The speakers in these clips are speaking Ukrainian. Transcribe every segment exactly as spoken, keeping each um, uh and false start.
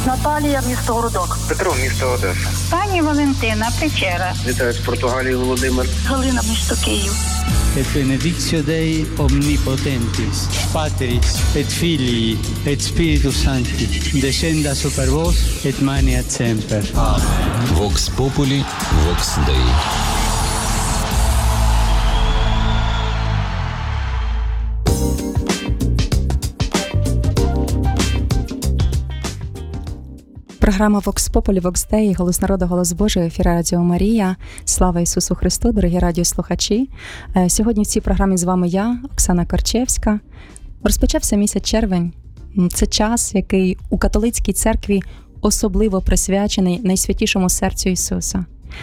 Наталія, місто Городок. Петро, місто Одеса. Пані Валентина, Печера. Вітаю з Португалії, Володимир. Галина, місто Київ. Et benedictio Dei omnipotentis, Patris et Filii et Spiritus Sancti, descenda super vos et maneat semper. Amen. Vox Populi, Vox Dei. Програма Vox Populi, Vox Dei, Голос народу, Голос Божий, ефір Радіо Марія. Слава Ісусу Христу, дорогі радіослухачі. Сьогодні в цій програмі з вами я, Оксана Корчевська. Розпочався місяць червень. Це час, який у католицькій церкві особливо присвячений найсвятішому серцю Ісуса.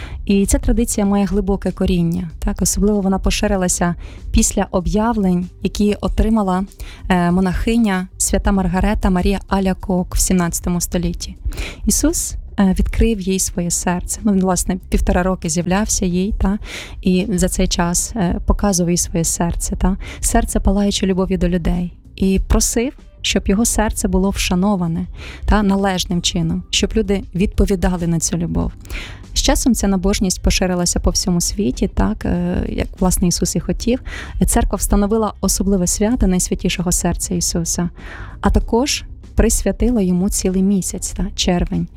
І ця традиція має глибоке коріння. Так? Особливо вона поширилася після об'явлень, які отримала монахиня свята Маргарета Марія Алякоок в сімнадцятому столітті. Ісус відкрив їй своє серце. Ну, він, власне, півтора роки з'являвся їй, та, і за цей час показував їй своє серце, та, серце палаюче любов'ю до людей. І просив, щоб його серце було вшановане та належним чином, щоб люди відповідали на цю любов. З часом ця набожність поширилася по всьому світі, так, як, власне, Ісус і хотів. Церква встановила особливе свято найсвятішого серця Ісуса, а також присвятила йому цілий місяць, так, червень.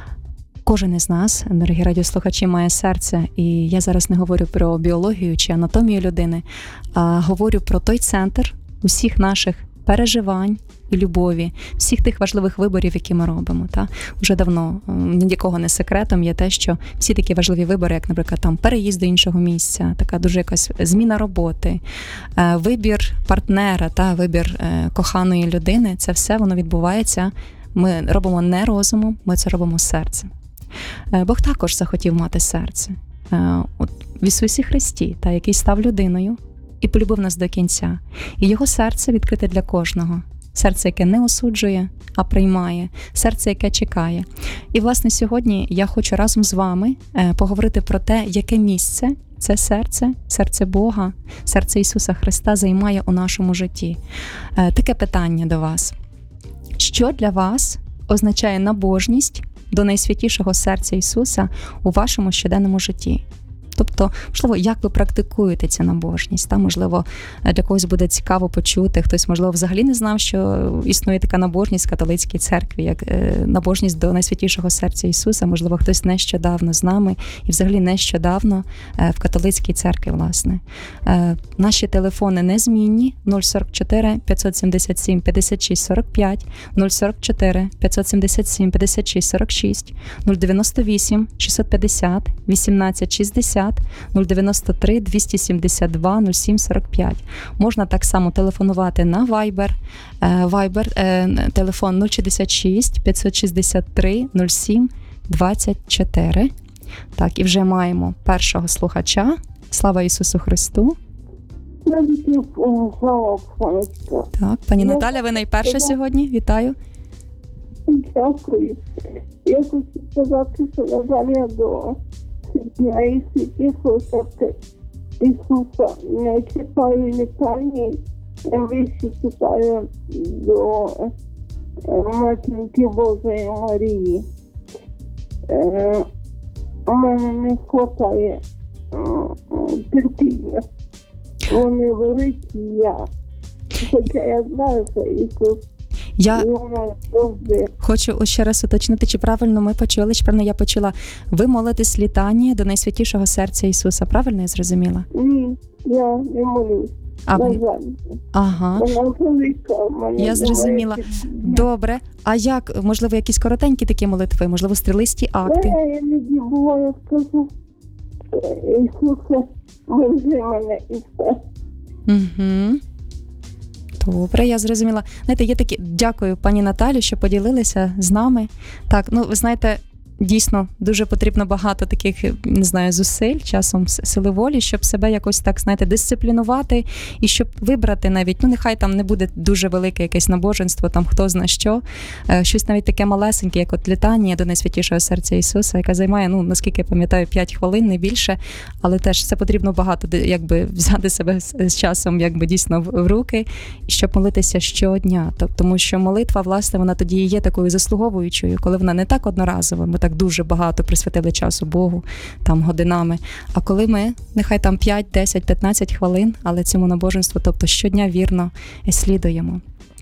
Кожен із нас, дорогі радіослухачі, має серце, і я зараз не говорю про біологію чи анатомію людини, а говорю про той центр усіх наших переживань і любові, всіх тих важливих виборів, які ми робимо. Та? Уже давно ні для кого не секретом є те, що всі такі важливі вибори, як, наприклад, там, переїзд до іншого місця, така дуже якась зміна роботи, вибір партнера, та, вибір коханої людини, це все воно відбувається, ми робимо не розумом, ми це робимо серцем. Бог також захотів мати серце. От в Ісусі Христі, та, який став людиною і полюбив нас до кінця. І його серце відкрите для кожного. Серце, яке не осуджує, а приймає. Серце, яке чекає. І, власне, сьогодні я хочу разом з вами поговорити про те, яке місце це серце, серце Бога, серце Ісуса Христа займає у нашому житті. Таке питання до вас. Що для вас означає набожність до найсвятішого серця Ісуса у вашому щоденному житті? Тобто, можливо, як ви практикуєте цю набожність? Та, можливо, для когось буде цікаво почути, хтось, можливо, взагалі не знав, що існує така набожність в католицькій церкві, як набожність до найсвятішого серця Ісуса. Можливо, хтось нещодавно з нами і взагалі нещодавно в католицькій церкві, власне. Наші телефони незмінні: нуль сорок чотири п'ятсот сімдесят сім п'ятдесят шість сорок п'ять, нуль сорок чотири п'ятсот сімдесят сім п'ятдесят шість сорок шість, нуль дев'яносто вісім шістсот п'ятдесят вісімнадцять шістдесят, нуль дев'яносто три двісті сімдесят два нуль сім сорок п'ять. Можна так само телефонувати на Viber. Viber, телефон нуль шістдесят шість п'ятсот шістдесят три нуль сім двадцять чотири. Так, і вже маємо першого слухача. Слава Ісусу Христу. Так, пані Наталя, ви найперша сьогодні. Вітаю. Дякую. Я хочу сказати, що я заряду найсвятішого серця Ісуса не читаю літання, я вище читаю до Матінки Божої Марії. У мене не хватає терпіння. Вони великі я. Хоча я знаю, що Ісус. Я хочу ще раз уточнити, чи правильно ми почули, чи правильно я почула. Ви молитесь літання до найсвятішого серця Ісуса. Правильно я зрозуміла? Ні, я не молюсь. А ви... Ага. Я зрозуміла. Добре. А як, можливо, якісь коротенькі такі молитви? Можливо, стрілисті акти? Я іноді буває скажу, Ісусе, вези мене і все. Угу. Добре, я зрозуміла. Знаєте, є такі, дякую, пані Наталі, що поділилися з нами. Так, ну, ви знаєте, дійсно дуже потрібно багато таких, не знаю, зусиль, часом сили волі, щоб себе якось так, знаєте, дисциплінувати і щоб вибрати навіть, ну нехай там не буде дуже велике якесь набоженство, там хто зна що, щось навіть таке малесеньке, як от літання до найсвятішого серця Ісуса, яка займає, ну наскільки я пам'ятаю, п'ять хвилин, не більше, але теж це потрібно багато, якби взяти себе з часом, якби дійсно в руки, щоб молитися щодня, тому що молитва, власне, вона тоді є такою заслуговуючою, коли вона не так одноразова, ми так дуже багато присвятили часу Богу, там годинами, а коли ми, нехай там п'ять, десять, п'ятнадцять хвилин, але цьому набоженству, тобто щодня вірно слідуємо.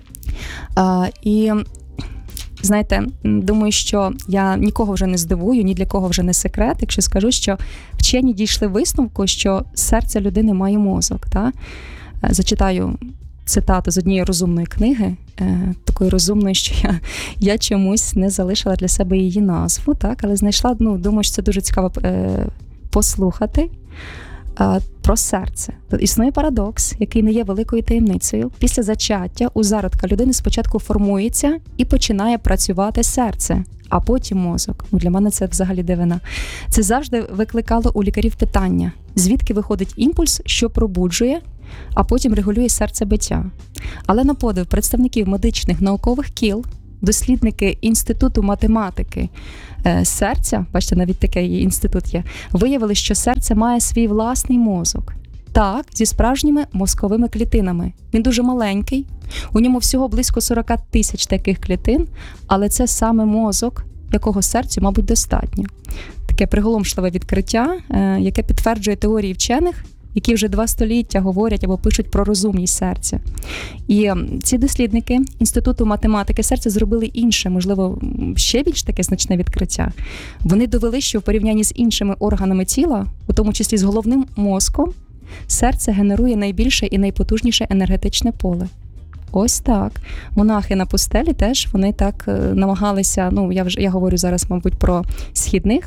А, і знаєте, думаю, що я нікого вже не здивую, ні для кого вже не секрет, якщо скажу, що вчені дійшли висновку, що серце людини має мозок. Та? Зачитаю цитату з однієї розумної книги, е, такої розумної, що я, я чомусь не залишила для себе її назву, так? Але знайшла, ну, думаю, що це дуже цікаво е, послухати е, про серце. Існує парадокс, який не є великою таємницею. Після зачаття у зародка людини спочатку формується і починає працювати серце, а потім мозок. Ну, для мене це взагалі дивина. Це завжди викликало у лікарів питання, звідки виходить імпульс, що пробуджує, а потім регулює серцебиття. Але на подив представників медичних наукових кіл, дослідники Інституту математики е, серця, бачите, навіть такий інститут є, виявили, що серце має свій власний мозок. Так, зі справжніми мозковими клітинами. Він дуже маленький, у ньому всього близько сорок тисяч таких клітин, але це саме мозок, якого серцю, мабуть, достатньо. Таке приголомшливе відкриття, е, яке підтверджує теорії вчених, які вже два століття говорять або пишуть про розумність серця. І ці дослідники Інституту математики серця зробили інше, можливо, ще більш таке значне відкриття. Вони довели, що в порівнянні з іншими органами тіла, у тому числі з головним мозком, серце генерує найбільше і найпотужніше енергетичне поле. Ось так. Монахи на пустелі теж, вони так намагалися, ну, я вже я говорю зараз, мабуть, про східних,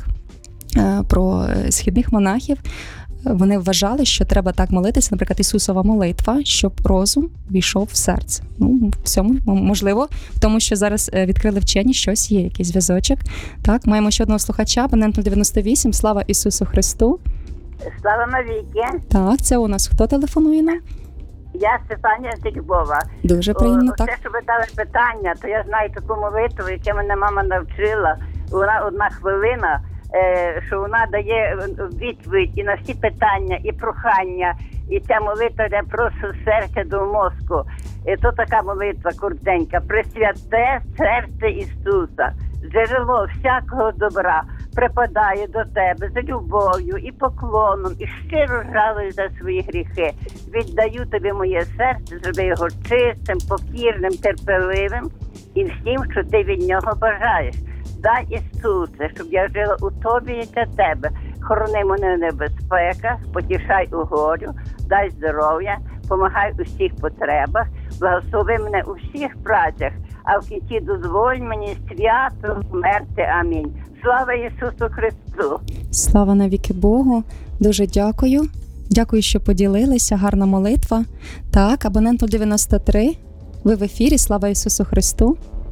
про східних монахів. Вони вважали, що треба так молитися, наприклад, Ісусова молитва, щоб розум війшов в серце. Ну, в цьому, можливо, в тому, що зараз відкрили вчені, щось є, якийсь зв'язочок. Так, маємо ще одного слухача, абонент нуль дев'яносто вісім, слава Ісусу Христу. Слава навіки. Так, це у нас хто телефонує нам? Я Стефанія з Львова. Дуже приємно, О, так. Те, що ви дали питання, то я знаю таку молитву, яку мене мама навчила. Вона одна хвилина, що вона дає відповідь і на всі питання, і прохання, і ця молитва йде просто з серця до мозку. І то така молитва коротенька. Пресвяте серце Ісуса, джерело всякого добра, припадає до тебе з любов'ю і поклоном, і щиро жалую за свої гріхи. Віддаю тобі моє серце, зроби його чистим, покірним, терпеливим і всім, що ти від нього бажаєш. Дай, Ісусе, щоб я жила у Тобі і для Тебе. Хорони мене в небезпеках, потішай у горю, дай здоров'я, помагай у всіх потребах, благослови мене у всіх працях, а в кінці дозволь мені свято вмерти. Амінь. Слава Ісусу Христу! Слава навіки Богу! Дуже дякую. Дякую, що поділилися. Гарна молитва. Так, абонент нуль дев'яносто три. Ви в ефірі. Слава Ісусу Христу!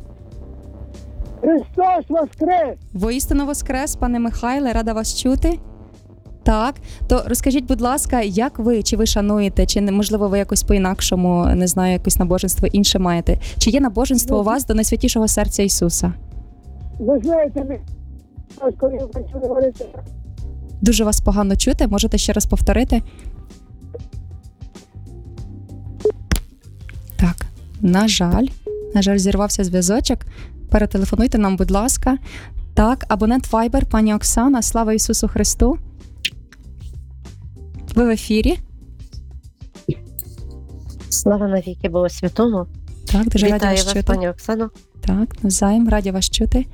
Христос воскрес! Воістину воскрес, пане Михайле, рада вас чути. Так, то розкажіть, будь ласка, як ви, чи ви шануєте, чи можливо ви якось по-інакшому, не знаю, якось набоженство інше маєте? Чи є набоженство у вас до найсвятішого серця Ісуса? Ви знаєте, ми, коли я почули говорити, Дуже вас погано чути, можете ще раз повторити? Так, на жаль, на жаль, зірвався зв'язочок. Перетелефонуйте нам, будь ласка. Так, абонент Viber, пані Оксана, слава Ісусу Христу. Ви в ефірі. Слава навіки Богу Святому. Так, дуже раді Вітаю вас вас, чути. пані Оксано. Так, навзаєм, раді вас чути.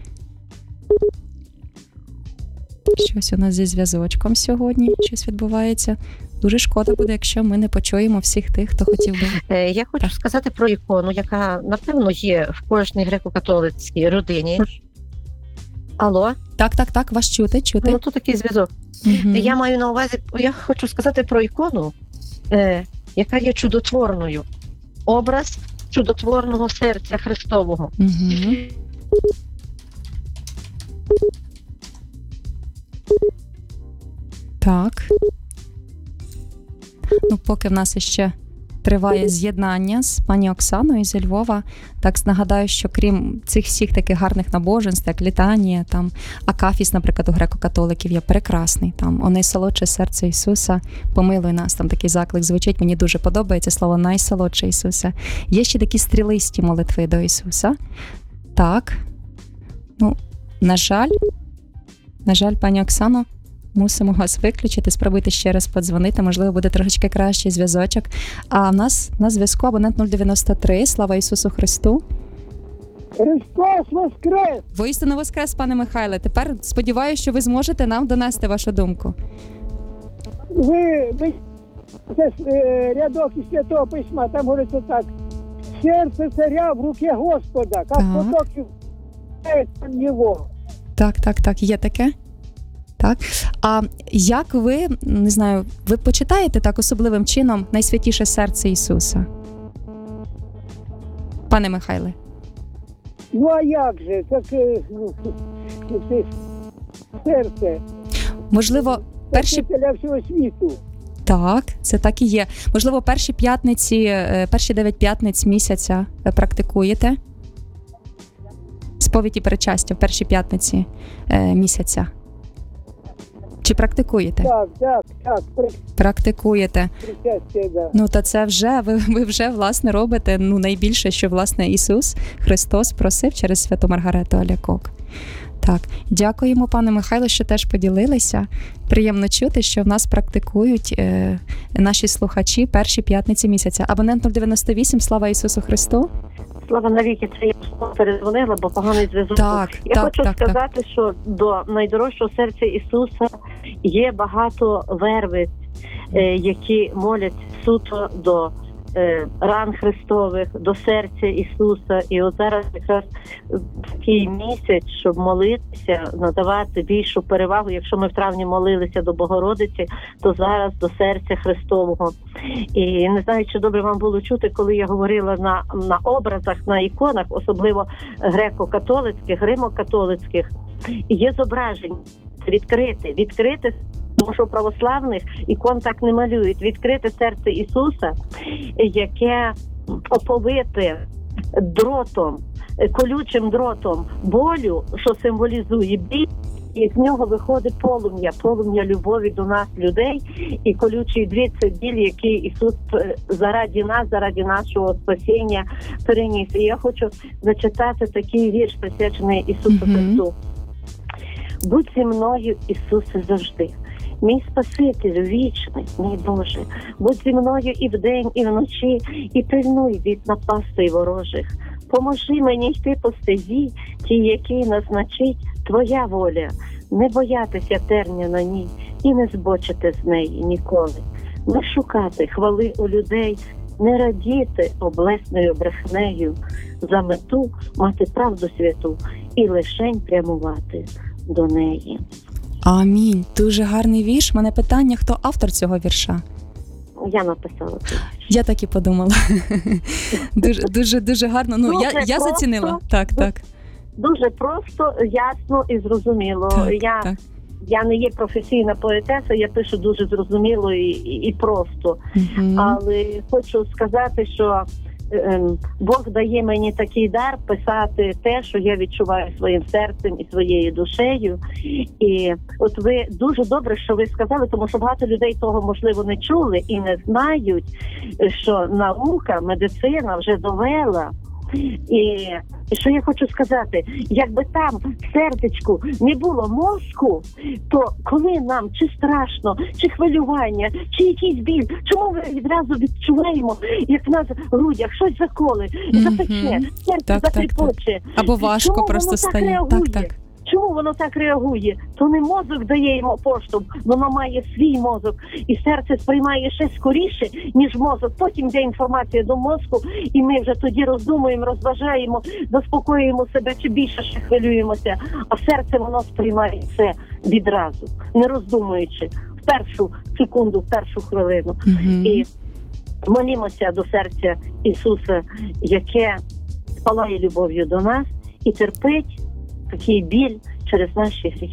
Щось у нас зі зв'язочком сьогодні, щось відбувається. Дуже шкода буде, якщо ми не почуємо всіх тих, хто хотів би. Е, Я хочу Так. сказати про ікону, яка, напевно, є в кожній греко-католицькій родині. Алло? Так, так, так, вас чути, чути. Ну, тут такий зв'язок. Мгм. Я маю на увазі, я хочу сказати про ікону, е, яка є чудотворною. Образ чудотворного серця Христового. Мгм. Так. Ну, поки в нас ще триває з'єднання з пані Оксаною зі Львова, так нагадаю, що крім цих всіх таких гарних набоженств, як літанія, там Акафіс, наприклад, у греко-католиків є прекрасний, там «О найсолодше серце Ісуса, помилуй нас», там такий заклик звучить, мені дуже подобається слово «найсолодше Ісусе». Є ще такі стрілисті молитви до Ісуса. Так. Ну, на жаль, на жаль, пані Оксано, мусимо вас виключити, спробуйте ще раз подзвонити, можливо, буде трошечки кращий зв'язочок. А в нас на зв'язку абонент нуль дев'яносто три. Слава Ісусу Христу! Христос воскрес! Воістину воскрес, пане Михайле. Тепер сподіваюся, що ви зможете нам донести вашу думку. Ви, ви це ж е, рядок із Святого Письма, там говориться так: серце царя в руке Господа, як потоки в його. Так, так, так, є таке. Так. А як ви, не знаю, ви почитаєте так особливим чином найсвятіше серце Ісуса? Пане Михайле. Ну а як же? Так е, це серце. Можливо, перші Вчителя всього світу. Так, це так і є. Можливо, перші п'ятниці, перші дев'ять п'ятниць місяця практикуєте? Сповідь і причастя в перші п'ятниці місяця. Чи практикуєте? Так, так, так. Практикуєте. Причастя, да. Ну, та це вже, ви, ви вже, власне, робите ну, найбільше, що, власне, Ісус Христос просив через святу Маргарету Алякок. Так, дякуємо, пане Михайло, що теж поділилися. Приємно чути, що в нас практикують е, наші слухачі перші п'ятниці місяця. Абонент нуль дев'яносто вісім, слава Ісусу Христу. Слава навіки, це я перезвонила, бо поганий зв'язок. Так, я так, хочу так, сказати, так. що до найдорожчого серця Ісуса є багато вервиць, е, які молять суто до е, ран Христових, до серця Ісуса. І от зараз якраз такий місяць, щоб молитися, надавати більшу перевагу. Якщо ми в травні молилися до Богородиці, то зараз до серця Христового. І не знаю, чи добре вам було чути, коли я говорила на, на образах, на іконах, особливо греко-католицьких, римо-католицьких, є зображення відкрите, відкрите, тому що православних ікон так не малюють, відкрите серце Ісуса, яке оповите дротом, колючим дротом болю, що символізує біль, і з нього виходить полум'я, полум'я любові до нас, людей, і колючий дріт – це біль, який Ісус заради нас, заради нашого спасіння переніс. І я хочу зачитати такий вірш, присвячений Ісусу Mm-hmm. Христу. «Будь зі мною, Ісусе, завжди, мій Спасителю вічний, мій Боже, будь зі мною і вдень, і вночі, і пильнуй від напастей ворожих. Поможи мені йти по стезі, ті, які назначить Твоя воля, не боятися терня на ній і не збочити з неї ніколи. Не шукати хвали у людей, не радіти облесною брехнею, за мету мати правду святу і лишень прямувати до неї». Амінь. Дуже гарний вірш. Мене питання, хто автор цього вірша? Я написала це. Я так і подумала. Дуже, дуже, дуже гарно. Ну, Дуже я, я просто. зацінила. Так, так. Дуже просто, ясно і зрозуміло. Так, я, так. я не є професійна поетеса, я пишу дуже зрозуміло і, і, і просто. Угу. Але хочу сказати, що е, Бог дає мені такий дар писати те, що я відчуваю своїм серцем і своєю душею. І от ви дуже добре, що ви сказали, тому що багато людей того, можливо, не чули і не знають, що наука, медицина вже довела. І що я хочу сказати, якби там в сердечку не було мозку, то коли нам чи страшно, чи хвилювання, чи якийсь біль, чому ми відразу відчуваємо, як в нас в грудях щось заколе, запече, серце затріпоче. Або важко чому просто воно стає. Так, так, так. Чому воно так реагує? То не мозок дає йому поштовх, воно має свій мозок. І серце сприймає ще скоріше, ніж мозок. Потім йде інформація до мозку, і ми вже тоді роздумуємо, розважаємо, заспокоюємо себе, чи більше ще хвилюємося. А серце воно сприймає це відразу, не роздумуючи, в першу секунду, в першу хвилину. Mm-hmm. І молімося до серця Ісуса, яке палає любов'ю до нас і терпить такий біль через наші гріхи.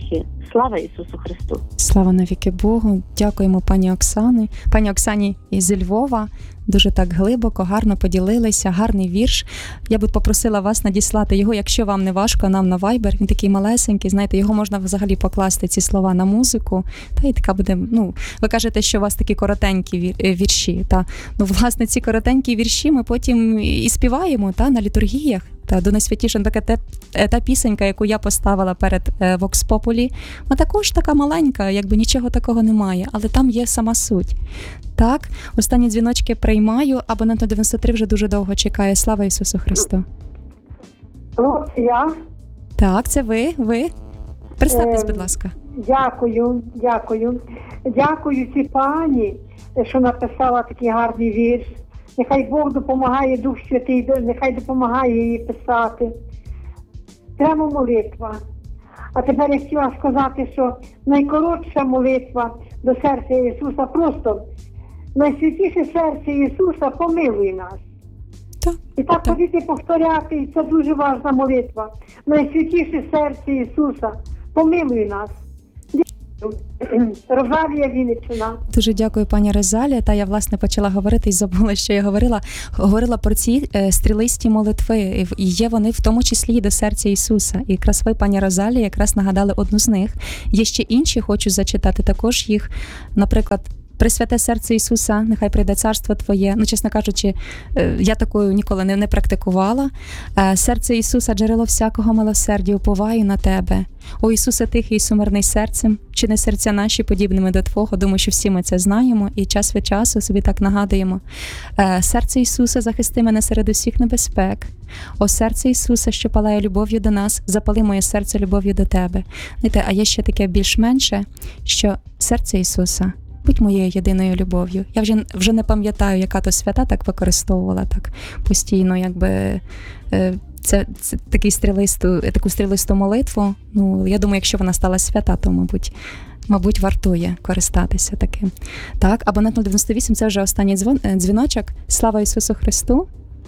Слава Ісусу Христу! Слава навіки Богу. Дякуємо пані Оксані. Пані Оксані зі Львова. Дуже так глибоко, гарно поділилися, гарний вірш. Я би попросила вас надіслати його, якщо вам не важко, нам на Viber. Він такий малесенький, знаєте, його можна взагалі покласти, ці слова, на музику. Та і така буде, ну, ви кажете, що у вас такі коротенькі вірші. Та, ну, власне, ці коротенькі вірші ми потім і співаємо, та, на літургіях. Та до найсвятішого така те, та пісенька, яку я поставила перед е, Vox Populi, вона також така маленька, якби нічого такого немає, але там є сама суть. Так, останні дзвіночки приймаю, абонент дев'яносто три вже дуже довго чекає. Слава Ісусу Христу! Алло, це я. Так, це ви, ви. Представтесь, Е, будь ласка. Дякую, дякую. Дякую цій пані, що написала такий гарний вірш. Нехай Бог допомагає, Дух Святий, нехай допомагає її писати. Прямо молитва. А тепер я хотіла сказати, що найкоротша молитва до серця Ісуса, просто найсвятіше серце Ісуса, помилуй нас. Так, І так так. ходити повторяти, і це дуже важна молитва. Найсвятіше серце Ісуса, помилуй нас. Розалія Вінниччина. Дуже дякую, пані Розалія. Та я, власне, почала говорити і забула, що я говорила. Говорила про ці е, стрілисті молитви. І є вони в тому числі і до серця Ісуса. І якраз ви, пані Розалія, якраз нагадали одну з них. Є ще інші, хочу зачитати також їх. Наприклад, Пресвяте серце Ісуса, нехай прийде царство Твоє. Ну, чесно кажучи, я такою ніколи не, не практикувала. Серце Ісуса, джерело всякого милосердя, уповаю на Тебе. О Ісусе тихий і сумирний серцем, чини серця наші подібними до Твого. Думаю, що всі ми це знаємо і час від часу собі так нагадуємо. Серце Ісуса, захисти мене серед усіх небезпек. О серце Ісуса, що палає любов'ю до нас, запали моє серце любов'ю до Тебе. Знаєте, а є ще таке більш-менше, що серце Ісуса, будь моєю єдиною любов'ю. Я вже, вже не пам'ятаю, яка то свята так використовувала так постійно, якби це, це такий стрілисту, таку стрілисту молитву. Ну, я думаю, якщо вона стала свята, то, мабуть, мабуть, вартує користатися таким. Так, абонент нуль дев'яносто вісім, це вже останній дзвон, дзвіночок. Слава Ісусу Христу!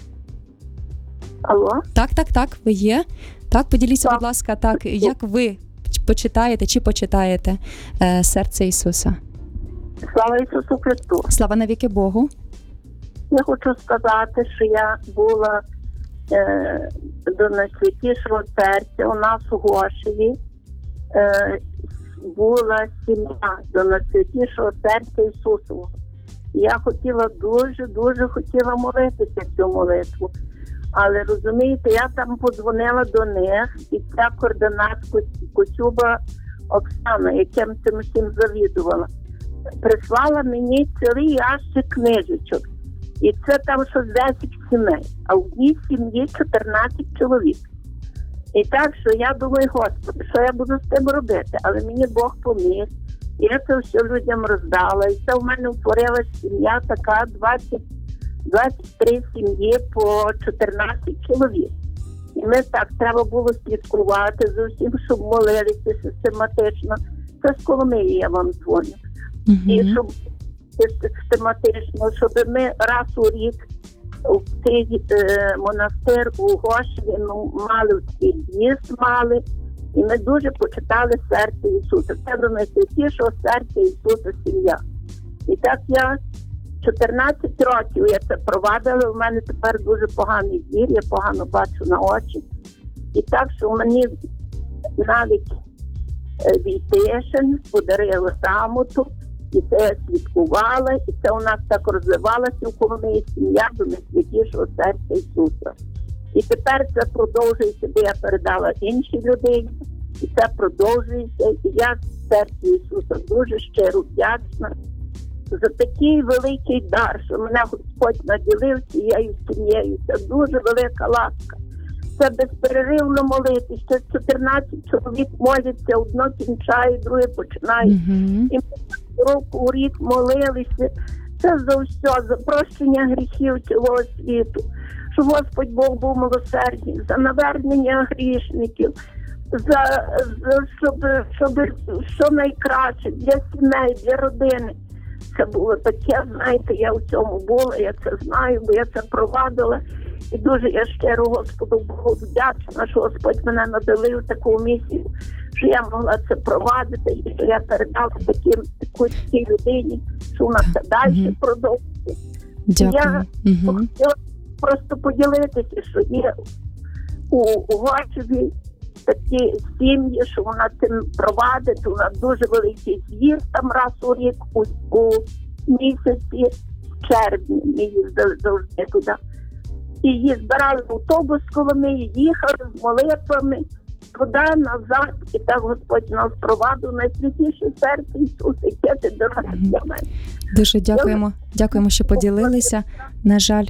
Алло? Так, так, так, ви є. Так, поділіться, Так. будь ласка, так, як ви почитаєте чи почитаєте е, серце Ісуса? Слава Ісусу Христу! Слава навіки Богу! Я хочу сказати, що я була е, до найсвятішого серця у нас у Гошеві. Е, була сім'я до найсвятішого серця Ісусового. Я хотіла дуже-дуже хотіла молитися цю молитву. Але, розумієте, я там подзвонила до них, і ця координат Коцюба Оксана, яким цим всім завідувала, прислала мені цілий ящик книжечок. І це там щось десять сімей, а в одній сім'ї чотирнадцять чоловік. І так, що я думаю, Господи, що я буду з тим робити? Але мені Бог поміг. І я це все людям роздала. І це в мене утворилась сім'я така, двадцять, двадцять три сім'ї по чотирнадцять чоловік. І ми так, треба було слідкувати за всім, щоб молилися систематично. Це з Коломиї я вам дзвоню. Mm-hmm. І щоб систематично, щоб ми раз у рік в цей е, монастир у Гошеві ну, мали такий з'їзд мали, і ми дуже почитали серце Ісуса. Це до найсвятішого серця Ісуса сім'я. І так я чотирнадцять років я це провадила, у мене тепер дуже поганий зір, я погано бачу на очі. І так, що мені навіть Війтишин подарили грамоту, і це я слідкувала, і це у нас так розвивалася у Коломиї сім'я до найсвятішого серця Ісуса. І тепер це продовжується, бо я передала іншій людині, і це продовжується. І я серцю Ісуса дуже щиро вдячна за такий великий дар, що мене Господь наділив цією сім'єю. Це дуже велика ласка. Це безперервно молити. Ще чотирнадцять чоловік моляться, одно кінчає, друге починає. Mm-hmm. І ми року у рік молилися. Це за все, за прощення гріхів цілого світу. Щоб Господь Бог був милосердний, за навернення грішників, за, за щоб, щоб що найкраще для сімей, для родини. Це було таке, знаєте, я в цьому була, я це знаю, бо я це провадила. І дуже я щиро Господу Богу вдячна, що Господь мене надалив таку місію, що я могла це провадити, і що я передала таким, такій, такій людині, що вона це далі Мгм. продовжує. Дякую. Я Угу. хотіла просто поділитися, що є у, у Гочеві такі сім'ї, що вона цим провадить, у нас дуже великий з'їзд там раз у рік, у, у місяці, в червні ми їздили завжди туди. І її збирали в автобус, коли ми їхали з молитвами, туди, назад, і так Господь нас провадив на святіше серце Ісуса, яке ти дорога для мене. Дуже дякуємо. Дякуємо, що поділилися. На жаль,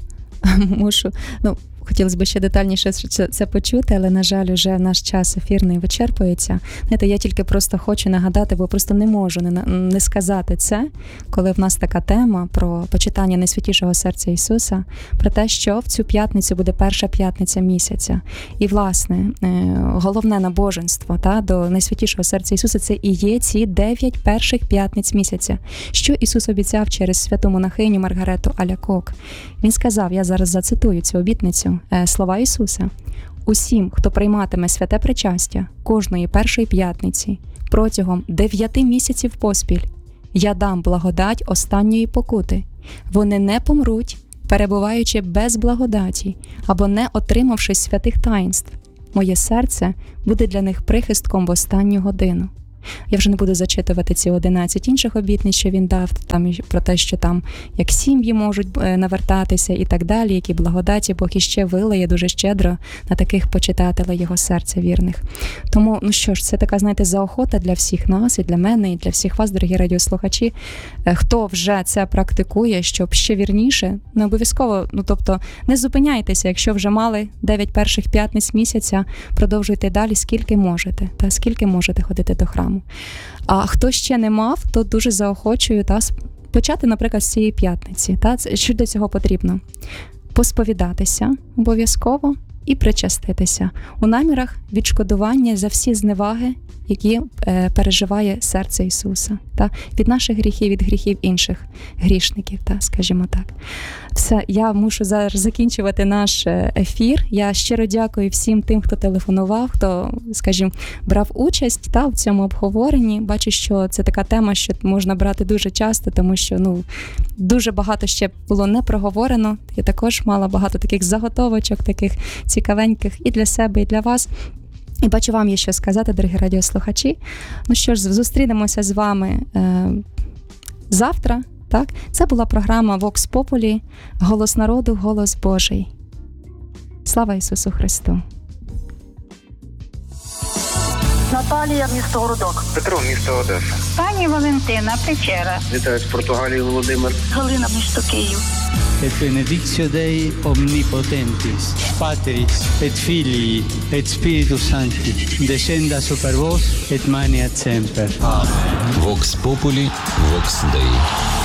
мушу, ну, хотілося б ще детальніше це, це почути, але, на жаль, уже наш час ефірний вичерпується. Знаєте, я тільки просто хочу нагадати, бо просто не можу не, не сказати це, коли в нас така тема про почитання найсвятішого серця Ісуса, про те, що в цю п'ятницю буде перша п'ятниця місяця. І, власне, головне набоженство та, до найсвятішого серця Ісуса – це і є ці дев'ять перших п'ятниць місяця, що Ісус обіцяв через святу монахиню Маргарету Алякок. Він сказав, я зараз зацитую цю обітницю, слова Ісуса: «Усім, хто прийматиме святе причастя кожної першої п'ятниці протягом дев'яти місяців поспіль, я дам благодать останньої покути. Вони не помруть, перебуваючи без благодаті або не отримавши святих таїнств. Моє серце буде для них прихистком в останню годину». Я вже не буду зачитувати ці одинадцять інших обітниць, що він дав, там про те, що там як сім'ї можуть навертатися і так далі, які благодаті Бог іще вилає дуже щедро на таких почитателей його серця вірних. Тому, ну що ж, це така, знаєте, заохота для всіх нас, і для мене, і для всіх вас, дорогі радіослухачі, хто вже це практикує, щоб ще вірніше, не обов'язково, ну тобто не зупиняйтеся, якщо вже мали дев'ять перших п'ятниць місяця, продовжуйте далі, скільки можете, та скільки можете ходити до храму. А хто ще не мав, то дуже заохочую та, почати, наприклад, з цієї п'ятниці. Та, що для цього потрібно? Посповідатися обов'язково і причаститися у намірах відшкодування за всі зневаги, які е, переживає серце Ісуса, та, від наших гріхів, від гріхів інших грішників, та, скажімо так. Все, я мушу зараз закінчувати наш ефір. Я щиро дякую всім тим, хто телефонував, хто, скажімо, брав участь та, в цьому обговоренні. Бачу, що це така тема, що можна брати дуже часто, тому що ну, дуже багато ще було не проговорено. Я також мала багато таких заготовочок, таких цікавеньких і для себе, і для вас. І бачу, вам є що сказати, дорогі радіослухачі. Ну що ж, зустрінемося з вами е, завтра. Так? Це була програма Vox Populi, «Голос народу, голос Божий». Слава Ісусу Христу! Наталія, місто Городок. Петро, місто Одеса. Пані Валентина, Печера. Вітаю з Португалії, Володимир. Галина, місто Київ. Et benedictio Dei omnipotentis, Patris et Filii et Spiritus Sancti, descenda super vos et maneat semper. Vox Populi, Vox Dei.